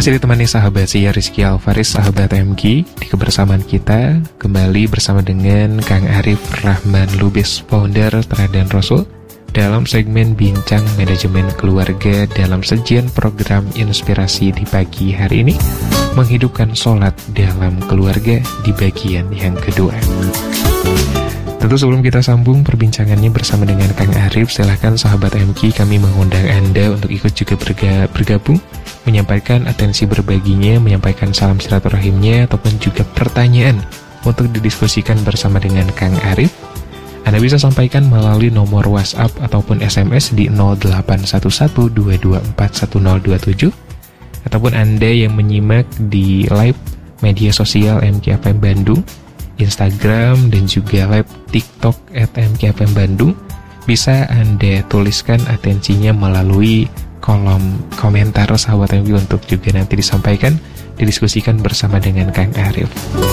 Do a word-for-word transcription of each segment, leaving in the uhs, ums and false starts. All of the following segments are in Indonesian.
Masih ditemani sahabat saya Rizky Alfaris, sahabat M G. Di kebersamaan kita kembali bersama dengan Kang Arif Rahman Lubis, founder Teladan Rasul, dalam segmen Bincang Manajemen Keluarga dalam sajian program Inspirasi di pagi hari ini, menghidupkan sholat dalam keluarga di bagian yang kedua. Tentu sebelum kita sambung perbincangannya bersama dengan Kang Arif, silahkan sahabat M G, kami mengundang Anda untuk ikut juga berga- bergabung, menyampaikan atensi berbaginya, menyampaikan salam silaturahimnya, ataupun juga pertanyaan untuk didiskusikan bersama dengan Kang Arif. Anda bisa sampaikan melalui nomor WhatsApp ataupun S M S di nol delapan satu satu dua dua empat satu nol dua tujuh, ataupun Anda yang menyimak di live media sosial M K F M Bandung, Instagram, dan juga live TikTok at M K F M Bandung, bisa Anda tuliskan atensinya melalui kolom komentar sahabat M G untuk juga nanti disampaikan, didiskusikan bersama dengan Kang Arif.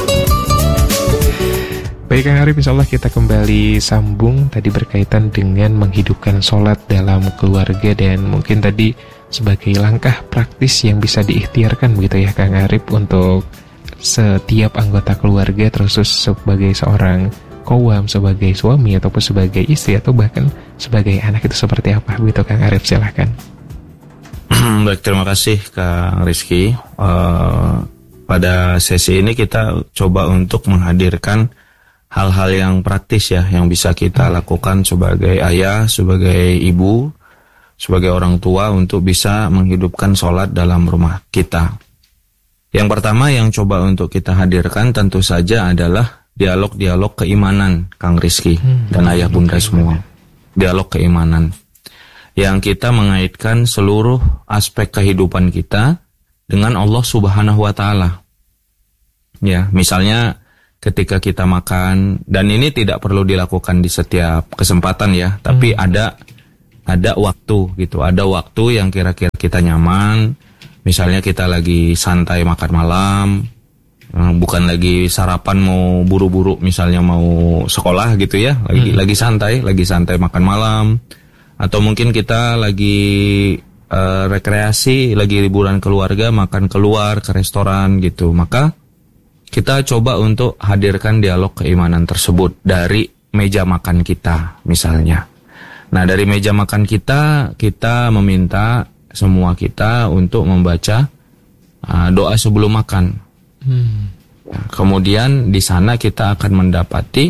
Baik Kang Arif, insya Allah kita kembali sambung tadi berkaitan dengan menghidupkan sholat dalam keluarga, dan mungkin tadi sebagai langkah praktis yang bisa diikhtiarkan begitu ya Kang Arif untuk setiap anggota keluarga, terus sebagai seorang qawwam, sebagai suami ataupun sebagai istri atau bahkan sebagai anak, itu seperti apa begitu Kang Arif, silahkan. Baik, terima kasih Kang Rizky. Uh, pada sesi ini kita coba untuk menghadirkan hal-hal yang praktis ya, yang bisa kita lakukan sebagai ayah, sebagai ibu, sebagai orang tua untuk bisa menghidupkan sholat dalam rumah kita. Yang pertama yang coba untuk kita hadirkan tentu saja adalah dialog-dialog keimanan, Kang Rizky hmm, dan ayah bunda semua. Dialog keimanan yang kita mengaitkan seluruh aspek kehidupan kita dengan Allah Subhanahu wa Ta'ala. Ya, misalnya ketika kita makan, dan ini tidak perlu dilakukan di setiap kesempatan ya, tapi hmm. ada ada waktu gitu, ada waktu yang kira-kira kita nyaman. Misalnya kita lagi santai makan malam, bukan lagi sarapan mau buru-buru, misalnya mau sekolah gitu ya, lagi hmm. lagi santai, lagi santai makan malam, atau mungkin kita lagi uh, rekreasi, lagi liburan keluarga, makan keluar ke restoran gitu. Maka kita coba untuk hadirkan dialog keimanan tersebut dari meja makan kita misalnya. Nah, dari meja makan kita, kita meminta semua kita untuk membaca uh, doa sebelum makan. Hmm. Kemudian di sana kita akan mendapati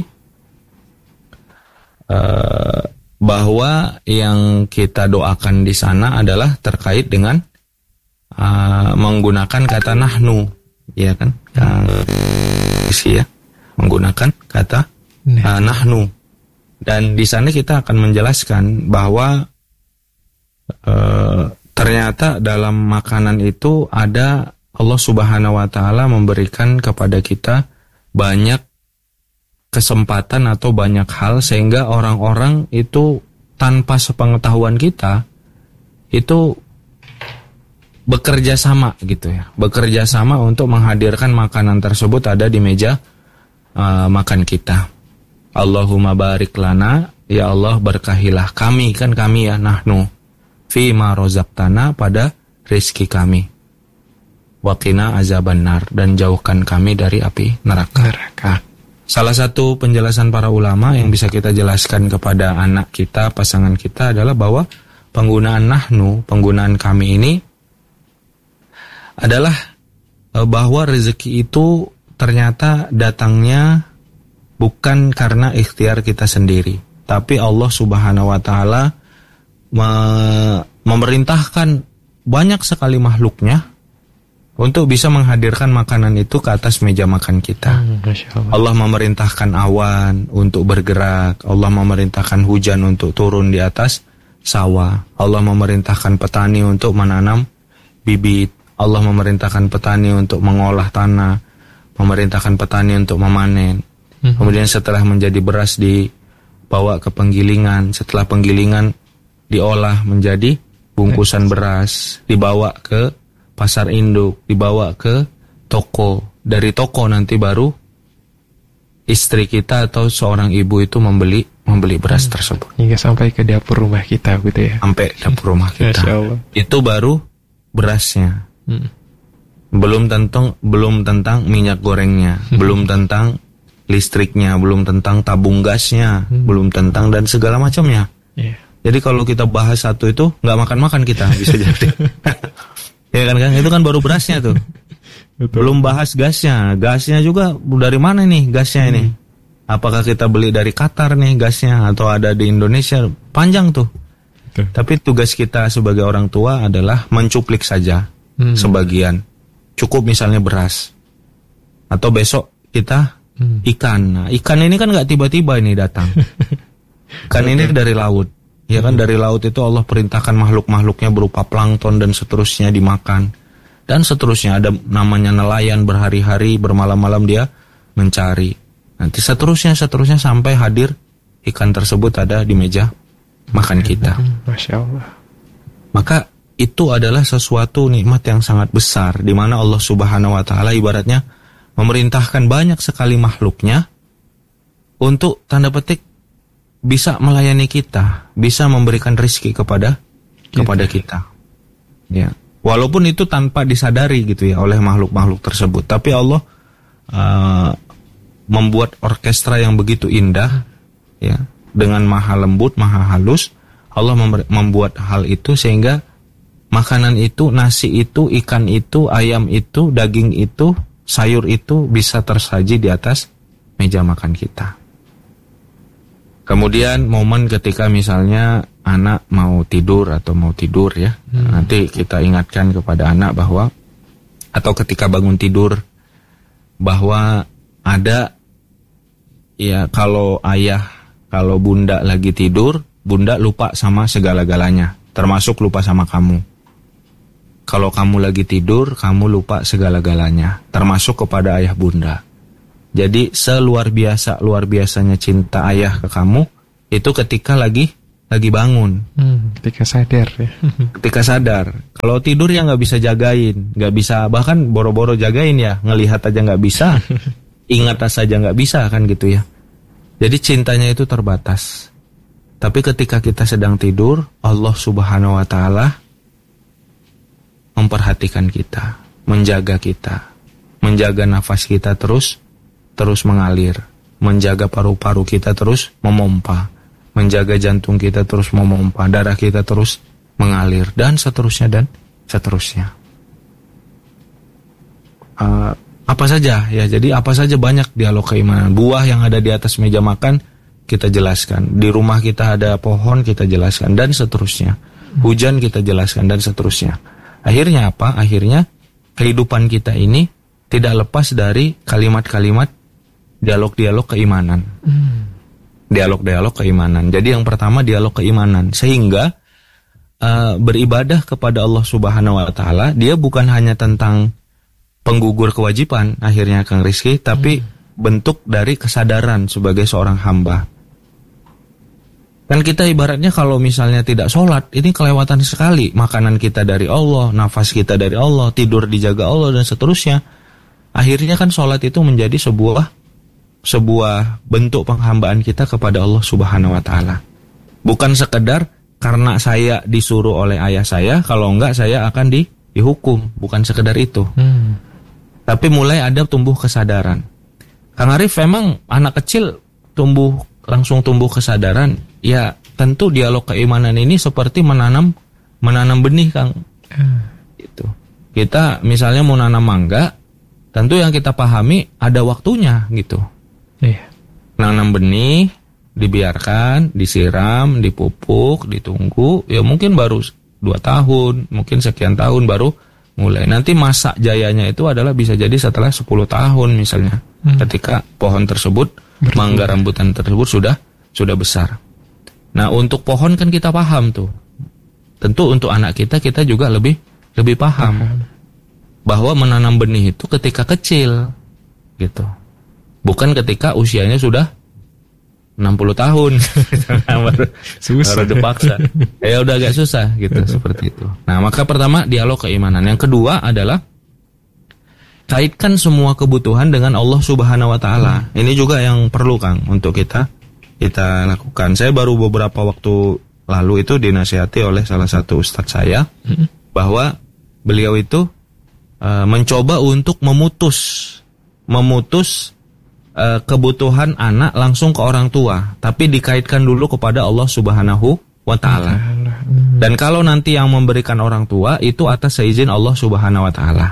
uh, bahwa yang kita doakan di sana adalah terkait dengan uh, menggunakan kata nahnu, ya kan? Uh, ya, menggunakan kata uh, nahnu. Dan di sana kita akan menjelaskan bahwa uh, ternyata dalam makanan itu ada Allah Subhanahu wa Ta'ala memberikan kepada kita banyak kesempatan atau banyak hal, sehingga orang-orang itu tanpa sepengetahuan kita itu bekerja sama gitu ya, bekerja sama untuk menghadirkan makanan tersebut ada di meja uh, makan kita. Allahumma barik lana, ya Allah berkahilah kami, kan kami ya, nahnu fi ma rozaqtana, pada rezeki kami, waqina azabannar, dan jauhkan kami dari api neraka. neraka. Salah satu penjelasan para ulama yang bisa kita jelaskan kepada anak kita, pasangan kita, adalah bahwa penggunaan nahnu, penggunaan kami ini adalah bahwa rezeki itu ternyata datangnya bukan karena ikhtiar kita sendiri, tapi Allah Subhanahu wa Ta'ala me- memerintahkan banyak sekali makhluknya untuk bisa menghadirkan makanan itu ke atas meja makan kita. Hmm, Allah. Allah memerintahkan awan untuk bergerak, Allah memerintahkan hujan untuk turun di atas sawah, Allah memerintahkan petani untuk menanam bibit, Allah memerintahkan petani untuk mengolah tanah, memerintahkan petani untuk memanen. Hmm. Kemudian setelah menjadi beras dibawa ke penggilingan, setelah penggilingan diolah menjadi bungkusan beras, dibawa ke pasar induk, dibawa ke toko. Dari toko nanti baru istri kita atau seorang ibu itu membeli membeli beras hmm. tersebut. Hingga sampai ke dapur rumah kita gitu ya. Sampai dapur rumah kita. Itu baru berasnya. Hmm. belum tentang belum tentang minyak gorengnya, hmm. belum tentang listriknya, belum tentang tabung gasnya, hmm. belum tentang dan segala macamnya. Yeah. Jadi kalau kita bahas satu itu nggak makan-makan kita bisa jadi. Ya kan kan itu kan baru berasnya tuh. Betul. Belum bahas gasnya, gasnya juga dari mana nih gasnya hmm. ini? Apakah kita beli dari Qatar nih gasnya atau ada di Indonesia? Panjang tuh. Betul. Tapi tugas kita sebagai orang tua adalah mencuplik saja hmm. sebagian. Cukup misalnya beras. Atau besok kita hmm. ikan. Nah, ikan ini kan nggak tiba-tiba ini datang. Ikan ini dari laut. Ya kan, hmm. dari laut itu Allah perintahkan makhluk-makhluknya berupa plankton dan seterusnya dimakan. Dan seterusnya ada namanya nelayan berhari-hari bermalam-malam dia mencari. Nanti seterusnya seterusnya sampai hadir ikan tersebut ada di meja makan kita. Masya Allah. Maka itu adalah sesuatu nikmat yang sangat besar di mana Allah Subhanahu wa taala ibaratnya memerintahkan banyak sekali makhluknya untuk tanda petik bisa melayani kita, bisa memberikan rezeki kepada kita. kepada kita. Ya. Walaupun itu tanpa disadari gitu ya oleh makhluk-makhluk tersebut, tapi Allah uh, membuat orkestra yang begitu indah ya, dengan maha lembut, maha halus. Allah mem- membuat hal itu sehingga makanan itu, nasi itu, ikan itu, ayam itu, daging itu, sayur itu bisa tersaji di atas meja makan kita. Kemudian momen ketika misalnya anak mau tidur atau mau tidur ya, hmm. nanti kita ingatkan kepada anak bahwa, atau ketika bangun tidur, bahwa ada, ya kalau ayah, kalau bunda lagi tidur, bunda lupa sama segala-galanya, termasuk lupa sama kamu. Kalau kamu lagi tidur, kamu lupa segala-galanya, termasuk kepada ayah bunda. Jadi seluar biasa, luar biasanya cinta ayah ke kamu itu ketika lagi lagi bangun, hmm, ketika sadar ya. Ketika sadar. Kalau tidur ya nggak bisa jagain, nggak bisa bahkan boro-boro jagain ya, ngelihat aja nggak bisa, ingat saja nggak bisa kan gitu ya. Jadi cintanya itu terbatas. Tapi ketika kita sedang tidur, Allah Subhanahu wa taala memperhatikan kita, menjaga kita, menjaga nafas kita terus terus mengalir, menjaga paru-paru kita terus memompa, menjaga jantung kita terus memompa, darah kita terus mengalir, dan seterusnya dan seterusnya. Uh, apa saja ya, jadi apa saja banyak dialog keimanan. Buah yang ada di atas meja makan kita jelaskan, di rumah kita ada pohon kita jelaskan, dan seterusnya. Hujan kita jelaskan, dan seterusnya. Akhirnya apa? Akhirnya kehidupan kita ini tidak lepas dari kalimat-kalimat dialog-dialog keimanan. Hmm. Dialog-dialog keimanan. Jadi yang pertama dialog keimanan. Sehingga uh, beribadah kepada Allah Subhanahu wa taala, dia bukan hanya tentang penggugur kewajiban akhirnya Kang Rizky, tapi hmm. bentuk dari kesadaran sebagai seorang hamba. Kan kita ibaratnya kalau misalnya tidak sholat, ini kelewatan sekali. Makanan kita dari Allah, nafas kita dari Allah, tidur dijaga Allah, dan seterusnya. Akhirnya kan sholat itu menjadi sebuah sebuah bentuk penghambaan kita kepada Allah Subhanahu wa taala. Bukan sekedar karena saya disuruh oleh ayah saya, kalau enggak saya akan di, dihukum, bukan sekedar itu. Hmm. Tapi mulai ada tumbuh kesadaran. Kang Arif, memang anak kecil tumbuh langsung tumbuh kesadaran. Ya, tentu dialog keimanan ini seperti menanam menanam benih, Kang. Hmm. Gitu. Kita misalnya mau nanam mangga, tentu yang kita pahami ada waktunya gitu. Iya. Nanam benih, dibiarkan, disiram, dipupuk, ditunggu, ya mungkin baru dua tahun, mungkin sekian tahun baru mulai. Nanti masa jayanya itu adalah bisa jadi setelah sepuluh tahun misalnya, hmm. ketika pohon tersebut, Berarti. mangga rambutan tersebut sudah sudah besar. Nah, untuk pohon kan kita paham tuh. Tentu untuk anak kita, kita juga lebih lebih paham, paham. bahwa menanam benih itu ketika kecil gitu. Bukan ketika usianya sudah enam puluh tahun baru, baru dipaksa. Ya udah agak susah gitu. Seperti itu. Nah, maka pertama dialog keimanan. Yang kedua adalah kaitkan semua kebutuhan dengan Allah Subhanahu wa taala. Hmm. Ini juga yang perlu, Kang, untuk kita kita lakukan. Saya baru beberapa waktu lalu itu dinasihati oleh salah satu ustadz saya, hmm. bahwa beliau itu uh, mencoba untuk memutus memutus uh, kebutuhan anak langsung ke orang tua, tapi dikaitkan dulu kepada Allah Subhanahu wa taala. Dan kalau nanti yang memberikan orang tua itu atas seizin Allah Subhanahu wa taala.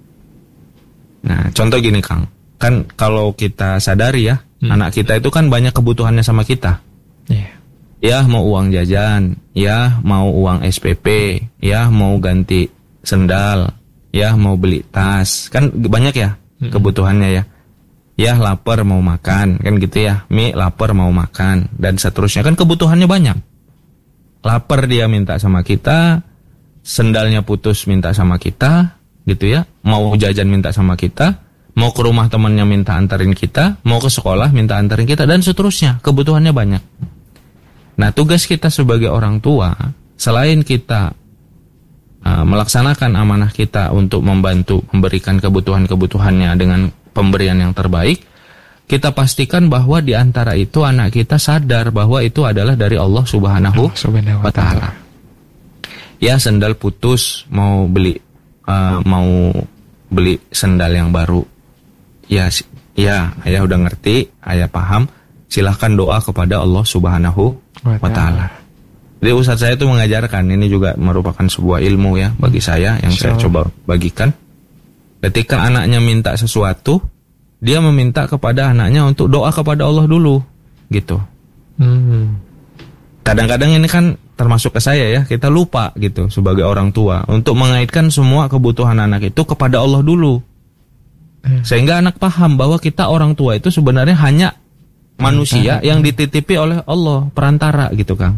Nah, contoh gini Kang, kan kalau kita sadari ya, hmm. anak kita itu kan banyak kebutuhannya sama kita. Yeah. Ya mau uang jajan, ya mau uang S P P, ya mau ganti sendal, ya mau beli tas, kan banyak ya hmm. kebutuhannya ya. Ya lapar mau makan, kan gitu ya. Mi lapar mau makan dan seterusnya, kan kebutuhannya banyak. Lapar dia minta sama kita, sendalnya putus minta sama kita, gitu ya. Mau jajan minta sama kita, mau ke rumah temannya minta antarin kita, mau ke sekolah minta antarin kita, dan seterusnya. Kebutuhannya banyak. Nah, tugas kita sebagai orang tua, selain kita uh, melaksanakan amanah kita untuk membantu memberikan kebutuhan-kebutuhannya dengan pemberian yang terbaik, kita pastikan bahwa di antara itu anak kita sadar bahwa itu adalah dari Allah Subhanahu wa taala. Ya, sendal putus, mau beli uh, mau beli sendal yang baru. Ya, ya, ayah udah ngerti, ayah paham. Silahkan doa kepada Allah Subhanahu wa taala. Jadi ustadz saya itu mengajarkan, ini juga merupakan sebuah ilmu ya bagi saya yang so. saya coba bagikan. Ketika anaknya minta sesuatu, dia meminta kepada anaknya untuk doa kepada Allah dulu, gitu. Hmm. Kadang-kadang ini kan termasuk ke saya ya, kita lupa gitu sebagai orang tua untuk mengaitkan semua kebutuhan anak itu kepada Allah dulu. Hmm. Sehingga anak paham bahwa kita orang tua itu sebenarnya hanya manusia yang dititipi oleh Allah, perantara gitu Kang.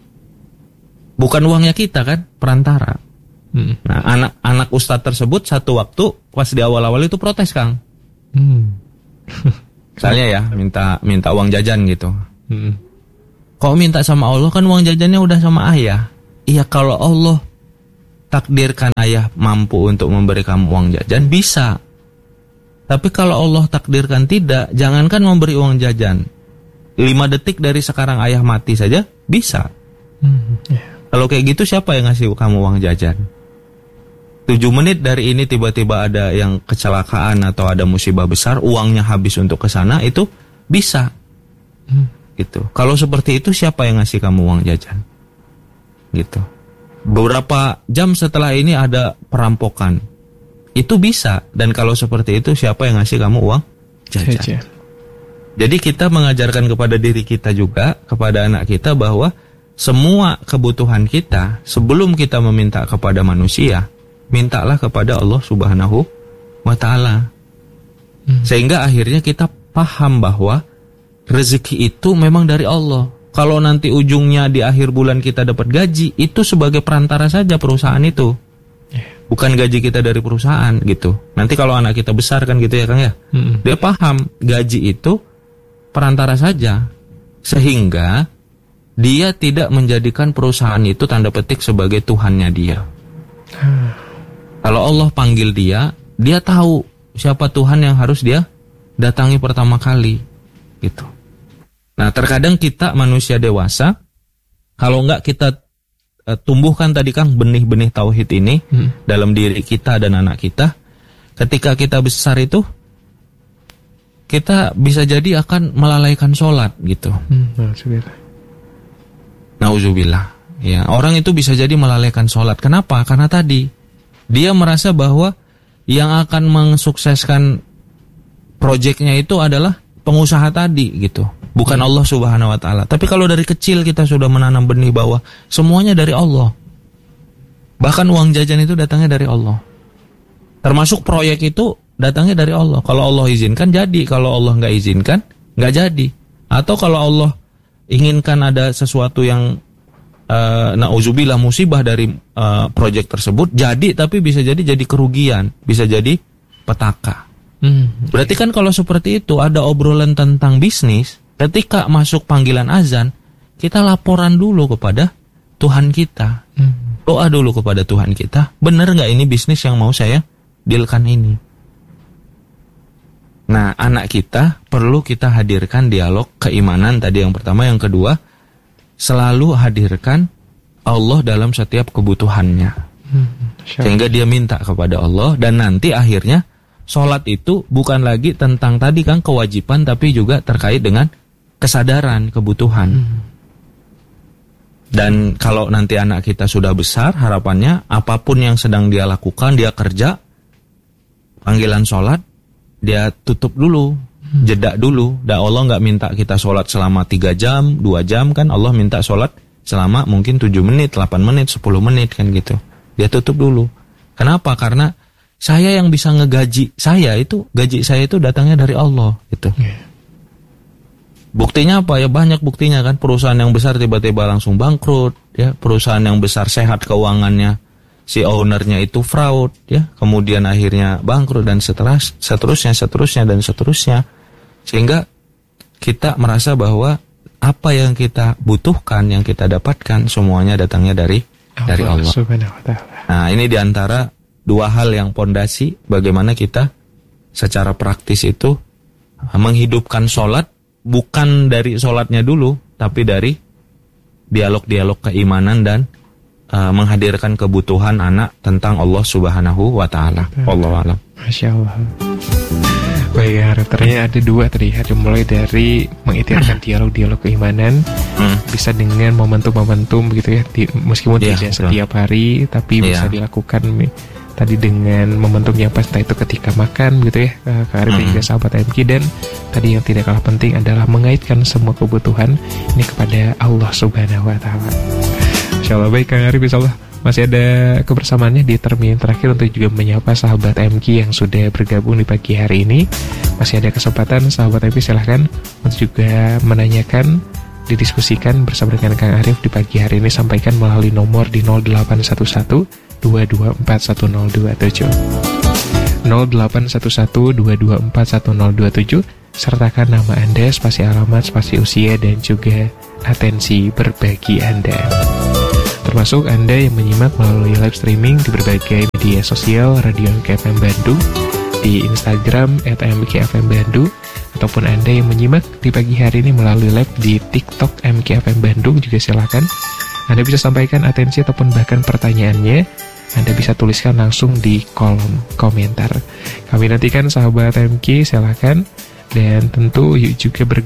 Bukan uangnya kita kan, perantara. Hmm. Nah, anak-anak ustadz tersebut satu waktu pas di awal-awal itu protes Kang. Hmm. Misalnya ya, minta minta uang jajan gitu. Hmm. Kok minta sama Allah, kan uang jajannya udah sama ayah. Iya, kalau Allah takdirkan ayah mampu untuk memberi kamu uang jajan, bisa. Tapi kalau Allah takdirkan tidak, jangankan memberi uang jajan, lima detik dari sekarang ayah mati saja bisa. Hmm, yeah. Kalau kayak gitu siapa yang ngasih kamu uang jajan? tujuh menit dari ini tiba-tiba ada yang kecelakaan atau ada musibah besar, uangnya habis untuk ke sana, itu bisa. Hmm. Gitu. Kalau seperti itu siapa yang ngasih kamu uang jajan? Gitu. Beberapa jam setelah ini ada perampokan. Itu bisa, dan kalau seperti itu siapa yang ngasih kamu uang jajan? Jajan. Jadi kita mengajarkan kepada diri kita juga, kepada anak kita, bahwa semua kebutuhan kita sebelum kita meminta kepada manusia, mintalah kepada Allah Subhanahu wa taala. Hmm. Sehingga akhirnya kita paham bahwa rezeki itu memang dari Allah. Kalau nanti ujungnya di akhir bulan kita dapat gaji, itu sebagai perantara saja perusahaan itu. Bukan gaji kita dari perusahaan gitu. Nanti kalau anak kita besar kan gitu ya Kang ya. Hmm. Dia paham gaji itu perantara saja. Sehingga dia tidak menjadikan perusahaan itu tanda petik sebagai Tuhannya dia. Hmm. Kalau Allah panggil dia, dia tahu siapa Tuhan yang harus dia datangi pertama kali gitu. Nah, terkadang kita manusia dewasa, kalau enggak kita tumbuhkan tadi Kang benih-benih tauhid ini hmm. dalam diri kita dan anak kita, ketika kita besar itu kita bisa jadi akan melalaikan sholat gitu. Hmm. Nauzubillah. Ya, orang itu bisa jadi melalaikan sholat. Kenapa? Karena tadi dia merasa bahwa yang akan mensukseskan proyeknya itu adalah pengusaha tadi gitu. Bukan Allah Subhanahu wa taala. Tapi kalau dari kecil kita sudah menanam benih bahwa semuanya dari Allah. Bahkan uang jajan itu datangnya dari Allah. Termasuk proyek itu datangnya dari Allah. Kalau Allah izinkan jadi, kalau Allah nggak izinkan nggak jadi. Atau kalau Allah inginkan ada sesuatu yang uh, na'udzubillah musibah dari uh, proyek tersebut, jadi tapi bisa jadi jadi kerugian, bisa jadi petaka. Hmm. Berarti kan kalau seperti itu ada obrolan tentang bisnis. Ketika masuk panggilan azan, kita laporan dulu kepada Tuhan kita. Hmm. Doa dulu kepada Tuhan kita. Benar nggak ini bisnis yang mau saya dealkan ini? Nah, anak kita perlu kita hadirkan dialog keimanan tadi yang pertama. Yang kedua, selalu hadirkan Allah dalam setiap kebutuhannya. Hmm, sehingga dia minta kepada Allah, dan nanti akhirnya sholat itu bukan lagi tentang tadi kan kewajiban, tapi juga terkait dengan kesadaran, kebutuhan. Hmm. Dan kalau nanti anak kita sudah besar, harapannya apapun yang sedang dia lakukan, dia kerja, panggilan sholat, dia tutup dulu, hmm. jeda dulu. Dan Allah nggak minta kita sholat selama tiga jam, dua jam kan. Allah minta sholat selama mungkin tujuh menit, delapan menit, sepuluh menit kan gitu. Dia tutup dulu. Kenapa? Karena saya yang bisa ngegaji saya itu, gaji saya itu datangnya dari Allah gitu. Yeah. Buktinya apa ya? Banyak buktinya kan. Perusahaan yang besar tiba-tiba langsung bangkrut, ya. Perusahaan yang besar sehat keuangannya, si ownernya itu fraud, ya. Kemudian akhirnya bangkrut dan seterus, seterusnya, seterusnya dan seterusnya. Sehingga kita merasa bahwa apa yang kita butuhkan, yang kita dapatkan, semuanya datangnya dari Allah, dari Allah. Subhanahu wa ta'ala. Nah, ini diantara dua hal yang pondasi bagaimana kita secara praktis itu menghidupkan sholat. Bukan dari sholatnya dulu, tapi dari dialog-dialog keimanan dan uh, menghadirkan kebutuhan anak tentang Allah Subhanahu wa Ta'ala. Wallahu a'lam. Masya Allah. Baik, karakternya ada dua tadi. Ada mulai dari mengikhtiarkan dialog-dialog keimanan, hmm. bisa dengan momentum-momentum begitu ya. Di, meskipun yeah, tidak betul. Setiap hari, tapi yeah. bisa dilakukan tadi dengan momentum yang pas, entah itu ketika makan gitu ya, Kak Arif dan juga sahabat M K. Dan tadi yang tidak kalah penting adalah mengaitkan semua kebutuhan ini kepada Allah Subhanahu wa Ta'ala. Insyaallah. Baik Kak Arif, insyaallah masih ada kebersamaannya di termin terakhir untuk juga menyapa sahabat M K yang sudah bergabung di pagi hari ini. Masih ada kesempatan sahabat M K, silahkan untuk juga menanyakan, didiskusikan bersama dengan Kang Arif di pagi hari ini. Sampaikan melalui nomor di nol delapan satu satu dua dua empat satu nol dua tujuh nol delapan satu satu dua dua empat satu nol dua tujuh, sertakan nama Anda, spasi alamat, spasi usia, dan juga atensi berbagi Anda. Termasuk Anda yang menyimak melalui live streaming di berbagai media sosial Radio M K F M Bandung, di Instagram at M K F M Bandung, ataupun Anda yang menyimak di pagi hari ini melalui live di TikTok M K F M Bandung, juga silakan Anda bisa sampaikan atensi ataupun bahkan pertanyaannya. Anda bisa tuliskan langsung di kolom komentar. Kami nantikan sahabat M K, silakan. Dan tentu yuk juga ber